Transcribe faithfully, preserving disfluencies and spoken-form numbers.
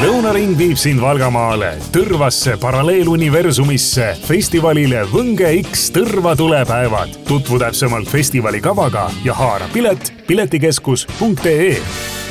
Lõunaring viib sind Valgamaale, Tõrvasse paralleeluniversumisse, festivalile Võnge X Tõrva tulepäevad. Tutvu täpsemalt festivali kavaga ja haara pilet piletikeskus punkt ee.